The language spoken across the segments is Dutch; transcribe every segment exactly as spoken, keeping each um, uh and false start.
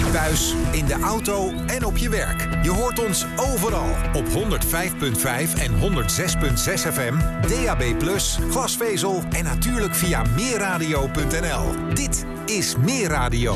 Thuis, in de auto en op je werk. Je hoort ons overal op honderd vijf komma vijf en honderd zes komma zes F M, D A B plus, glasvezel en natuurlijk via meerradio punt n l. Dit is Meerradio.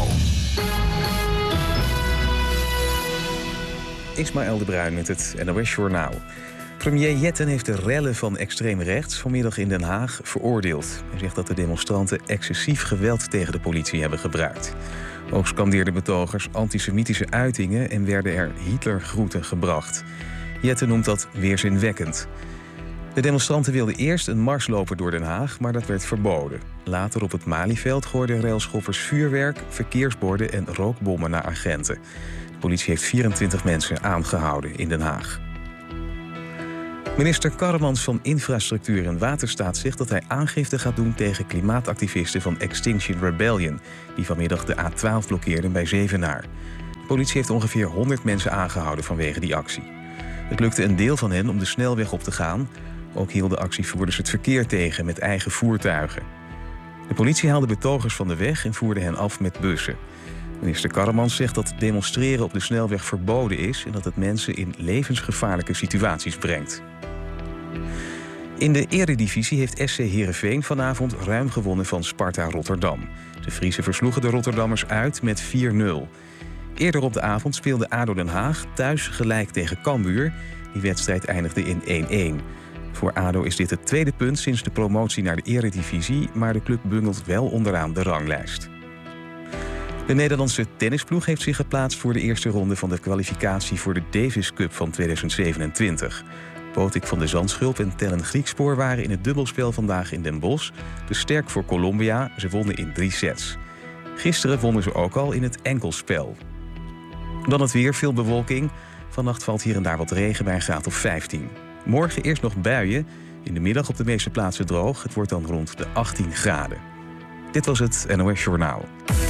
Ismaël de Bruin met het N O S Journaal. Premier Jetten heeft de rellen van extreem rechts vanmiddag in Den Haag veroordeeld. Hij zegt dat de demonstranten excessief geweld tegen de politie hebben gebruikt. Ook scandeerden betogers antisemitische uitingen en werden er Hitlergroeten gebracht. Jetten noemt dat weerzinwekkend. De demonstranten wilden eerst een mars lopen door Den Haag, maar dat werd verboden. Later op het Malieveld gooiden railschoppers vuurwerk, verkeersborden en rookbommen naar agenten. De politie heeft vierentwintig mensen aangehouden in Den Haag. Minister Karremans van Infrastructuur en Waterstaat zegt dat hij aangifte gaat doen tegen klimaatactivisten van Extinction Rebellion, die vanmiddag de A twaalf blokkeerden bij Zevenaar. De politie heeft ongeveer honderd mensen aangehouden vanwege die actie. Het lukte een deel van hen om de snelweg op te gaan. Ook hielden actievoerders het verkeer tegen met eigen voertuigen. De politie haalde betogers van de weg en voerde hen af met bussen. Minister Karremans zegt dat demonstreren op de snelweg verboden is en dat het mensen in levensgevaarlijke situaties brengt. In de Eredivisie heeft S C Heerenveen vanavond ruim gewonnen van Sparta Rotterdam. De Friezen versloegen de Rotterdammers uit met vier nul. Eerder op de avond speelde A D O Den Haag thuis gelijk tegen Cambuur. Die wedstrijd eindigde in één één. Voor A D O is dit het tweede punt sinds de promotie naar de Eredivisie, maar de club bungelt wel onderaan de ranglijst. De Nederlandse tennisploeg heeft zich geplaatst voor de eerste ronde van de kwalificatie voor de Davis Cup van tweeduizend zevenentwintig. Botik van de Zandschulp en Tellen Griekspoor waren in het dubbelspel vandaag in Den Bosch te sterk voor Colombia. Ze wonnen in drie sets. Gisteren wonnen ze ook al in het enkelspel. Dan het weer, veel bewolking. Vannacht valt hier en daar wat regen bij een graad of vijftien. Morgen eerst nog buien. In de middag op de meeste plaatsen droog. Het wordt dan rond de achttien graden. Dit was het N O S Journaal.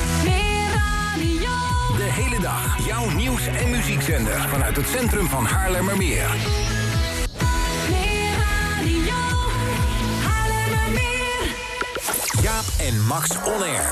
De hele dag jouw nieuws- en muziekzender vanuit het centrum van Haarlemmermeer. Jaap en Max On Air.